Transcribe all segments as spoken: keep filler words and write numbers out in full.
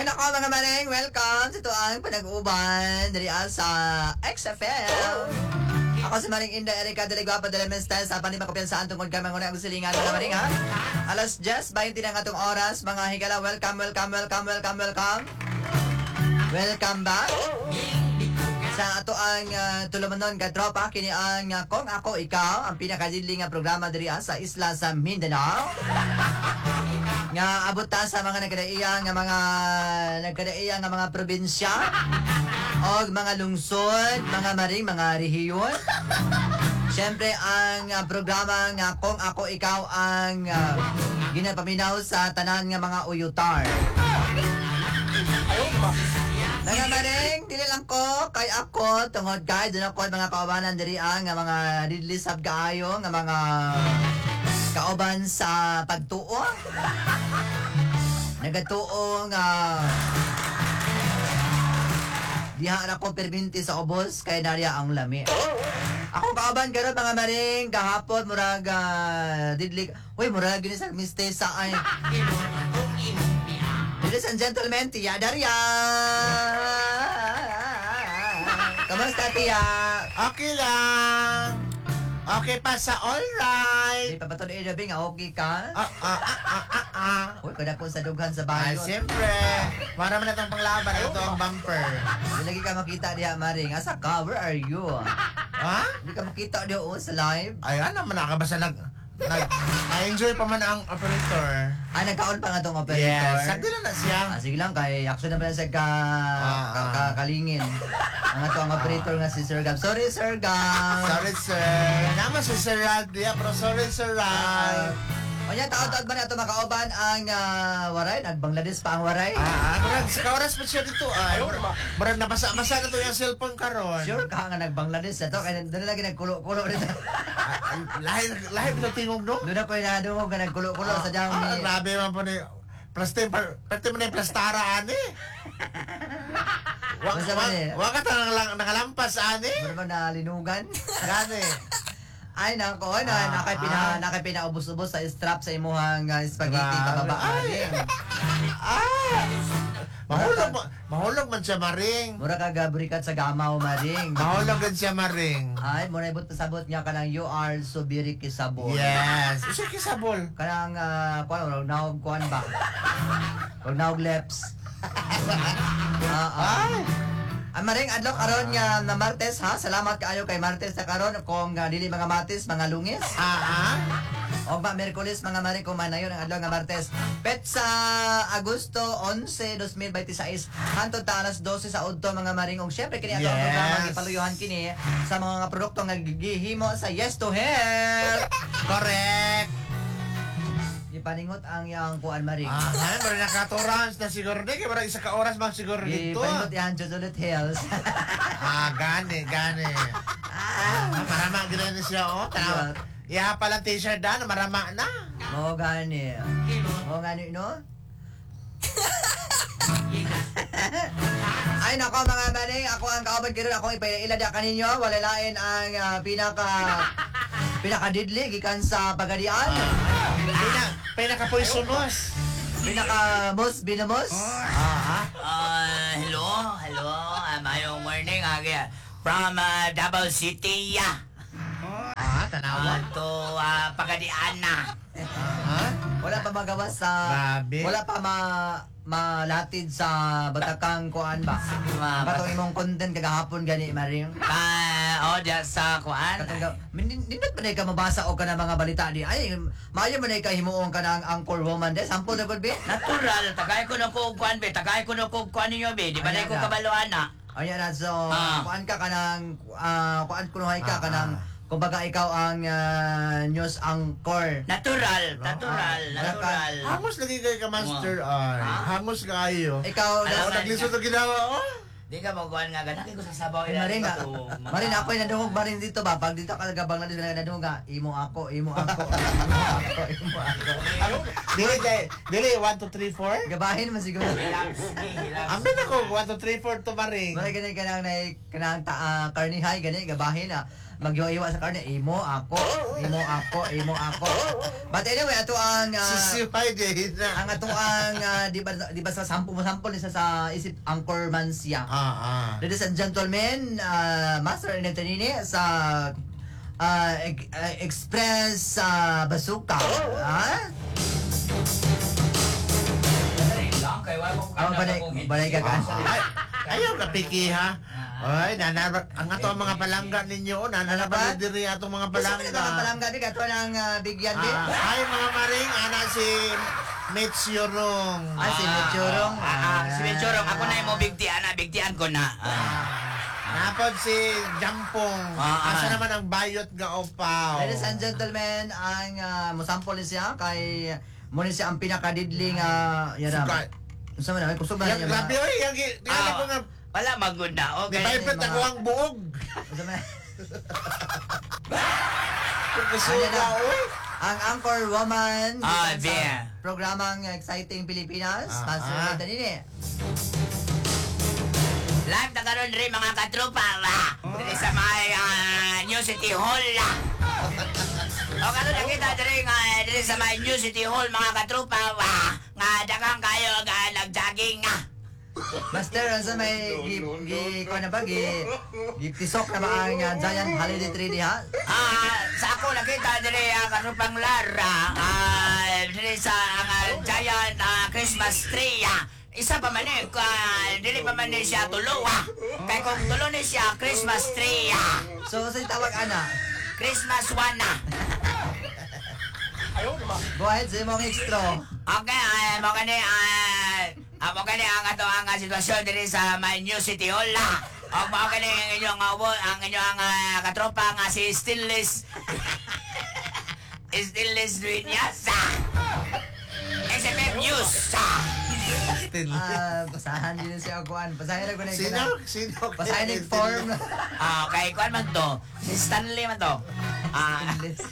Ay nako mga maning, welcome sa ito ang panag-uban dari sa X F M. Ako si Maring Inda Erika Delegua Padala Mestes sa panima kumpiyansaan tungkol kay mga unang silingan mga maring ha. Alas diyes, twenty na nga itong oras mga higala. Welcome, welcome, welcome, welcome, welcome. Welcome back sa ato ang uh, tulumanon ka tropa. Kini ang uh, Kung Ako Ikaw, ang pinakadiling nga programa diri sa isla sa Mindanao. Nga abot ta sa mga nagkadaiyang nga mga nagkadaiyang nga mga probinsya o mga lungsod, mga maring, mga rehiyon. Siyempre ang uh, programa nga Kung Ako Ikaw ang uh, ginapaminaw sa tanan nga mga uyutar. Mga maring, dili lang ko kay ako tungod kay doon ako mga kaubanan diri ang nga mga didlisab kaayo nga mga kauban sa pagtuo. Nagatuo nga diha na ko perminti sa ubos kay narya ang lami. Ako kauban karon mga maring kahapon murag uh, didlik. Uy, murag gini sa mistesa ay. Ladies and gentlemen, Tia Daria. Kamusta, Tia? Okay lang. Okay pa sa alright. Di pa ba ito na ilabi nga okay ka? Ah, ah, ah, ah, ah, ah. Uy, kada po sa dughan sa Ah, bayo. siyempre. Para naman itong panglaban. Ito ang bumper. Di lagi ka makita diha, Maring. Asa ka? Where are you? Ha? Di ka makita diha oh, sa live? Ay, ano man nakabasa nag... nag na-enjoy pa man ang operator. Ay, nagkaon pa nga tong operator. Yes. Sagdi lang na siya. Ah, sige lang, kay action na pala sa ka, Ah, ka, ah. ka, kalingin. Ang ato ang operator nga si Sir Gab. Sorry, Sir Gab. Sorry, sir. Naman si Sir Rad. Yeah, pero sorry, Sir Rad. O yan, taon-taon ba na ito makauban ang uh, waray? Nag-Bangladesh pa ang waray? Ah, ah. Murag, sa kaoras pa siya dito. Ay, murag nabasa-basa na to yung cellphone karon. Sure ka nga nag-Bangladesh na to? Kaya doon lagi nagkulo-kulo rin. Lahi, lahi ba ito tingog, no? Doon ako yung nadungog na nagkulo-kulo sa diyang Ah, ni... grabe man po ni... Plastin, pati mo na yung plastara, ani. Wag Basta man eh. wag ka nang nakalampas, ani. Ano ba na linugan? Gani. Ay, nako, na, Ah, nakay pina, ah. nakay pinaubos-ubos sa strap sa imuhang uh, spaghetti Grabe. pababaan. Ay. Ah! Mahulog, ma- mahulog man siya, Maring. Mura ka gabrikat sa gamaw, Maring. Mahulog man siya, Maring. Ay, mura ibot pasabot niya kanang you are so very kissable. Yes. Isa kisabol. Kanang, uh, kuan, wag naog kuan ba? Wag naog lips. Ah, ah. Ay! Ang maring adlaw karon nga na Martes ha. Salamat kaayo kay Martes sa karon kung uh, dili mga Martes, mga Lungis. Ah, ah. O ba Miyerkules mga maring kung manayon ang adlaw nga Martes. Pet sa Agosto eleven, twenty twenty-six hantod ta alas twelve sa udto mga maring. Og syempre kini ato ang Yes. programa gipaluyuhan kini sa mga produkto nga gihimo sa Yes to Hair. Correct. Ipaningot ang yang kuan maring. Ah, ha? Mara nakatorans na siguro. Di, kaya mara isa ka oras bang siguro dito. Ipaningot yan Jojolet Hills. Ah, gani, gani. Ah, marama gina na siya, oh. Tanaw. Iya pala t-shirt na, marama na. Mo gani. Mo gani no? Ay nako mga maning, ako ang kaabad karon akong ipailada kaninyo. Wala lain ang uh, pinaka pinaka didli gikan sa pagadian. Pina, pinaka-poisonous. Pinaka most binamos. Ah, Uh, hello, hello. Uh, mayong morning. Uh, from uh, Davao City. Yeah. ah, Uh, tanawa. to uh, Pagadian na. Ah, Wala pa magawa sa Grabe. wala pa ma malatid sa batakang kuan ba. Mga Katong imong content kagahapon gani maring. Uh, o, dyan sa kuan. Katong nindot man ka mabasa o ka ng mga balita di. Ay, maayo man ka himuon ka ng Anchor Woman des. Sample na gud be. Natural. Tagay ko na ko kuan, be. Tagay ko na ko kuan ninyo, be. Di ba na Ayan ko na. kabaluan na? Ayan na, so, Ah. kuan ka ka ng, uh, kuan kunuhay ka Ah, ka ng, kumbaga ikaw ang uh, news anchor. Natural. Natural. Ah, Natural. hangos lagi kayo ka, Master. Ay, Ah? hangos kayo. Ikaw, Alam Ako na naglisod ang ginawa, oh. Di ka mo kuan nga. Ganaki ko sa sabaw. Ay, Marin, na, Marin, ako yung nadungog Marin dito ba? Pag dito ka nagabang na dito na nadungog ka, imo ako, imo ako, imo ako, imo ako. Ano? Dili, dili, dili, one, two, three, four? Gabahin mo siguro. Relax. Relax. Amin ako, one, two, three, four, to Maring. Maray ganit ka nang, kanang ta, uh, karnihay, ganit, gabahin ah. Magyo-iwa sa karne, imo ako, imo ako, imo ako. But anyway, ato ang uh, Sisiway din na. ang ato ang uh, di ba di ba sa sample mo sample ni sa isip Anchorman siya. Ah, ah. Ladies and gentlemen, uh, Master Netanini sa uh, e- uh, Express uh, Bazooka. Ha? Oh, balay, balay ka ka. Ay, ayaw ka piki ha. Ay, nanara ang ato ang mga palangga ninyo, nanara diri atong mga Palangga. palangga. Mga palangga di kato ng uh, bigyan di. Ah, ay mga maring ana si Mitch Yorong. Ah, si Mitchurong. Ah, ah, si Mitchurong. Ako na yung mo bigtian na. Bigtian ko na. Ah. Napod si Jampong. Ah, Asa ah. naman ang bayot nga opaw. Ladies and gentlemen, ang uh, musample ni siya kay mo ni siya ang pinakadidling uh, yara. Sukat. Unsa man ay kusog ba Yang niya? grabe oy, yang yang ko nga Wala magunda. di Okay. paipet mga- ako ang buog. Unsa man? Kusuga oy. Ang Anchor Woman Ah, dito bien. sa programang Exciting Pilipinas, Ah, Master ah. Netanini. Live na karon rin mga katropa. Ah. Dili sa may ah, New City Hall. Ah. O karon nakita diri nga diri sa may New City Hall mga katropa. Ah. Nga daghang kayo nga nag-jogging. Ah. Master, unsa may gi gi ko na ba gi gi tisok na ba ang uh, Giant Holiday Tree diha? Ah, sa ako nakita diri ang kanupang Lara. Ah, diri sa ang ah, giant ah, Christmas tree. Ah. Isa pa man eh, ah, dili pa man ni siya tulo. Ah. Kay kung tulo ni siya Christmas tree. Ah. So sa tawag ana. Christmas one na. Go ahead sa imong extra. Okay, ay mo kani ay amo kani ang ato ang ah, sitwasyon diri sa may New City Hall. Ah. Og mo kani ang inyong uh, ang inyong uh, katropa nga si Stinless. Stinless Dueñas. S M M News. Ah, basahan din siya kuan. Basahin ra ko na Sino? Sino? Basahin ni form. Ah, kay kuan man to. Si Stanley man to. Ah,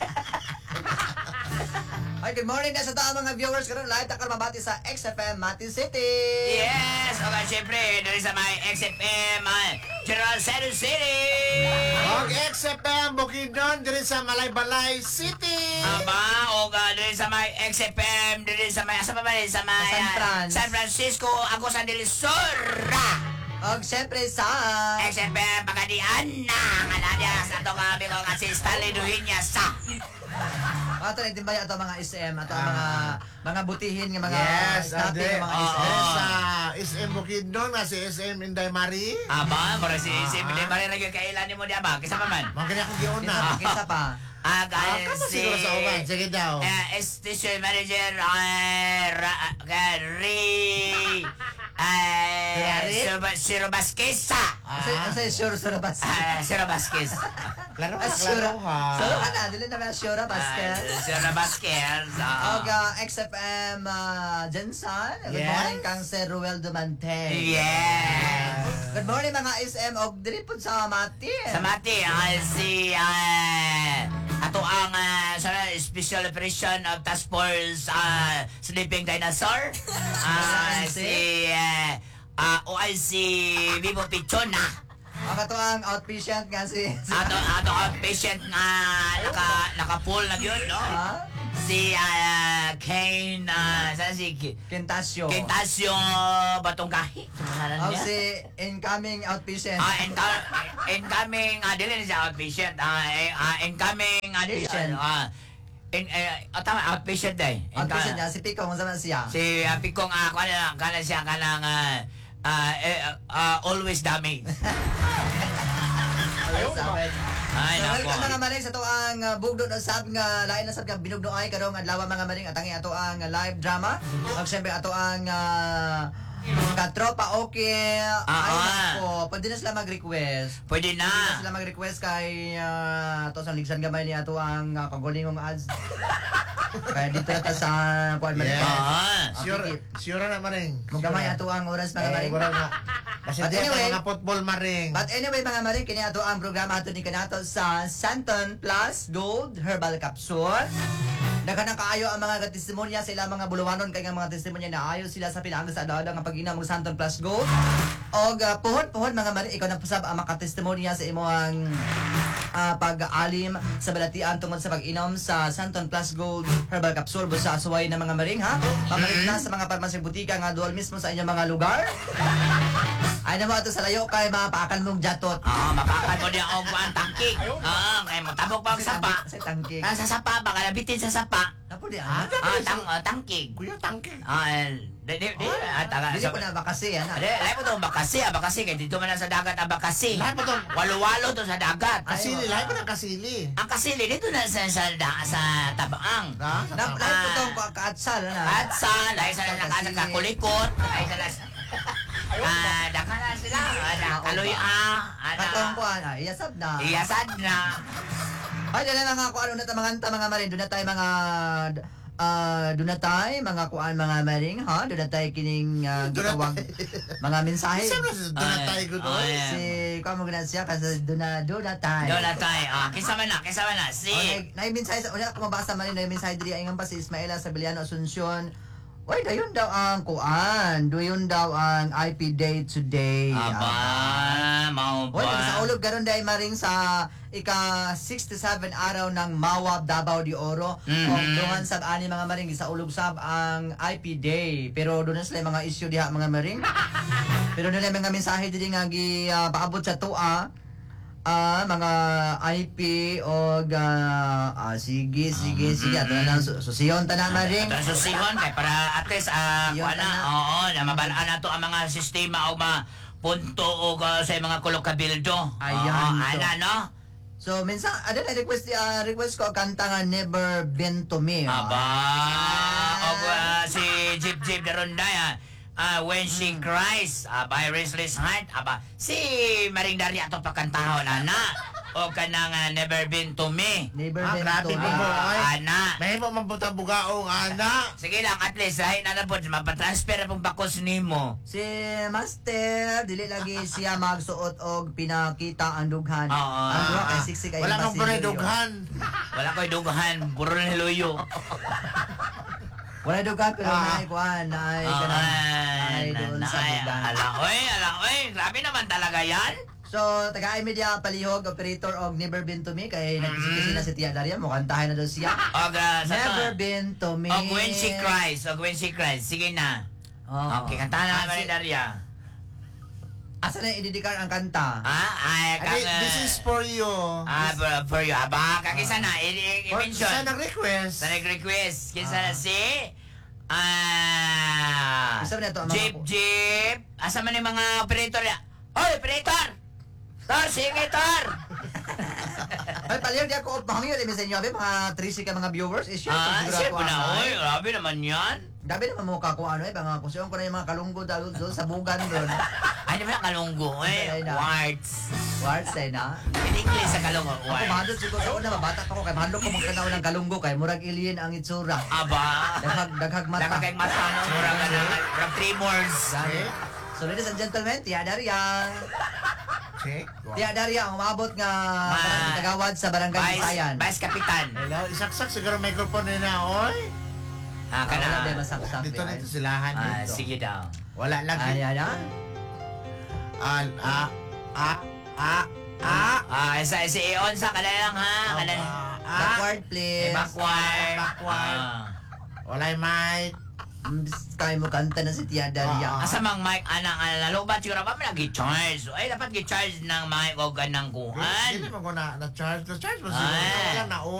Ay, good morning na sa taong mga viewers karon live takal mabati sa X F M Mati City. yes, okay, syempre, diri sa may X F M, ay, General Santos City. Og X F M Bukidnon diri sa Malaybalay City. Aba, o uh, diri sa may X F M, diri sa may, asa pa ba, diri sa may, San ah, Fran. San Francisco, ako sa Del Sur. Og syempre sa X F M, Pagadian na, nga nadya sa ito kami ko nga si Stanley Dueñas. ato na timbaya ato mga S M, ato ang mga mga butihin nga mga Yes, snappy ade. nga mga Oo. S M. Diri sa S M Bukidnon nga si S M Inday Mari. Aba, mara si si Ah, Mili ah. Mari naging kailan ni mo di ba? Kisa pa man? Mga kanya akong Kinsa giuna. pa, kinsa pa. Ah, Ah, guys, kamo siguro sa uban. Sige daw. Eh, station manager, uh, ra, uh, Ray, uh, Ray? Siro Vasquez. Kasi kasi sure sure bas. Ah, Siro Vasquez. Klaro Ah, ka, sure. klaro ha. So ana dili na ba sure basket. Ah, Siro Vasquez. Og ah. uh, X F M uh, Jensen. Good Yes. morning kang Sir Ruel Dumante. Yes. Good morning mga S M og diri pud sa Mati. Sa mati, ah, si ah, ato ang ah, sa Special Operation of Task Force ah, Sleeping Dinosaur. Ah, si ah, ah, O I C Vivo Pichona. Ang ato ang outpatient nga si Ato ato ang patient nga naka naka-full na yun, no? ha? Si ah, Kane, ah, saan si K- Kentasio. Kane Tasio Batongkahi. Og si incoming outpatient. Ah, inca- incoming, ah, dili na siya outpatient. Ah, eh, ah, incoming, ah, dili Patient. ah, in, eh, ah, tama, outpatient eh. Inca- Outpatient niya si Pico kung saan siya. Si ah, Pikong, ah, kala, kala siya, kala nga, ah, eh, ah, always damaged. Ayun, sabi. Ay, So, nako. welcome mga maring sa to ang uh, bugdo na sab nga lain na sab nga binugdo ay karong adlaw mga maring atangi ato ang uh, live drama. Ug syempre ato ang uh, katropa okay. Ah, Ay ah. nako, pwede na sila mag-request. Pwede Pwede na na. sila mag-request kay uh, ato sa ligsan gamay ni ato ang uh, kagulingong ads. Kaya dito na ta sa kuan man. Yes. Ah. Sure, sure na maring. Kung gamay ato ang oras mga Eh, maring. wala na. Kasi But anyway, anyway- mga football maring. But anyway mga maring kini ato ang programa ato ni kanato sa Santon Plus Gold Herbal Capsule. Naghanang kaayo ang mga testimonya sa ilang mga buluwanon kay nga mga testimonya na ayo sila sa pinaagi sa adlaw nga pag-inom og Santon Plus Gold. Og uh, puhon-puhon mga maring ikaw na pusab ang makatestimonya sa imo ang ah, pag-alim sa balatian tungod sa pag-inom sa Santon Plus Gold Herbal Capsule busa sa suway ng mga maring ha. Pamalit na sa mga parmasig butika nga dual mismo sa inyong mga lugar. Ay na mo ato sa layo kay mapaakan mong jatot. Oo, mapakan mo niya og ang tangkig. Oo, kay mo tabok pa ang sapa. Sa tangkig. Ah, sa sapa, baka nabitin sa sapa. Napo di Ah, ana. Ah, tang, ah, tangkig. Kuya tangke. Ah, di, di, di, ah, taga, Dili sa, po na ba kasi ana. Ade, lahi mo to bakasi, ah, bakasi kay dito man na sa dagat ang bakasi. Lahat mo to. Walo-walo to sa dagat. Kasili, lahat mo ng kasili. Ang kasili dito na sa sa, da, sa tabaang. Ha? Sa Nap tama. lahi po tong kaatsal ana. At sa lahi sa Kasili. nakakulikot, ay sa las. Ah, daka na sila. Ah, nakaloy ah. Katong ko Ana. ana, iyasab na. Iyasad na. Ay dala na nga ko ano na ta mga anta, mga marin, doon na tayo mga ah doon na tayo mga kuan mga maring ha, doon na tayo kining uh, Doon na gitawag mga mensahe. Siyempre, doon na tayo good Ay, oy. ay. Si kuan mo gina siya kasi doon na doon na tayo. Doon na tayo. Ah, kisa man na, kisa man na. Si... Okay, na mensahe sa una ko mabasa man na mensahe diri ay nga pa si Ismaela Sabiliano Asuncion. Oy, dayon daw ang kuan, dayon daw ang I P Day today. Aba, mau Oy, ba? sa ulog garon day maring sa ika sixty-seven araw ng Mawab Davao de Oro. Mhm. O duhan sab ani mga maring sa ulog sab ang I P Day. Pero doon na sila mga issue diha mga maring. Pero doon na mga mensahe diri nga gi ah, paabot sa tua. Ah, mga I P o ah, ah, sige sige sige ato na lang su- susiyon tanan maring. Ito susihon kay para at least ah Yun, kuan na, tana. oo, na mabalaan na to ang mga sistema o mga punto o ah, sa mga kolokabildo. Ayan, Oo, to. ana no. So minsan ada na request ah, request ko kanta nga Never Been to Me. oh. Aba, o ah, si Jeep Jeep de Ronday ah, When She Cries, ah, by Restless Heart, aba, si Maring Daria to pakantahon, ana. O kanang ah, Never Been to Me. Never Ah, Been grabe to mo Me. mo, ay. Ana. May mo mabuta bugaong ana. Sige lang, at least, dahil na na po, mapatransfer na pong bakos ni mo. Si Master, dili lagi siya magsuot og pinakita ang dughan. Oo. Ang duha kay siksik ay Wala basilyo. kang pala dughan. Wala ko'y dugahan, buro ni Luyo. Wala dughan pero Ah. naay kuan, naay Oo, kanang ay, ay doon sa nanay, dughan. ala, oy, ala, oy, grabe naman talaga yan. So, taga media palihog operator og Never Been to Me kay nagkisi na si Tia Daria mo kantahin na daw siya. Og, uh, sa Never to, Been to Me. og when she cries, og when she cries, sige na. Oo. Okay, kanta na Ah, naman ni si- Daria. Asa na ididikar ang kanta? Ha? Ay, kang, Ay, this is for you. Ah, for, for you. Aba, kakisa na, Or, i-mention. sa nag-request. Sa nag-request, kisa na si... Ah... Isa man na to ang mga Jeep, po- Jeep! Asa man yung mga operator niya? Oy, operator! Tor, sige, Tor! Ay palihog di ako mahangyo di sa inyo abi mga trisi ka mga viewers is Ah, siguro siya ako, po na, ah, oy, grabe naman yan. Dabi naman mo ka kung ano eh, mga kusyon ko na yung mga kalunggo doon doon sa bugan doon. Ay, naman ang kalunggo, eh. Ay, na. Warts. Words eh na. In English sa kalunggo, Ako warts. mahadot siguro sa una, mabata pa ko kay mahadot ko magkanaw ng kalunggo kay murag alien ang itsura. Aba. Daghag daghag mata. Nakakay mata, no? Mura ka na, from tremors. Gani. So ladies and gentlemen, Tia Daria. Check. Tia Daria ang umabot nga Ma- tagawad sa barangay Vice, Bisayan. Vice Kapitan. Hello, isaksak siguro microphone nila, oy. Ah, ka Wala din na. masaksak. Dito na eh. ito silahan Ah, dito. sige daw. Wala lagi. Ayan na. Ah, ah, ah, ah, ah. Ah, isa si Eon sa kanilang ha. Kanan. Ah, Backward please. Backward. Backward. Ah. Walay mic. Mm, Kaya mo kanta na si Tia Daria. Ah, Asa mang mic anang alalo ba siguro ba may nag-charge. Ay dapat gi-charge ng mic o ganang kuhan. Hindi mo ko na na-charge. Na-charge mo Ah. siguro. Wala na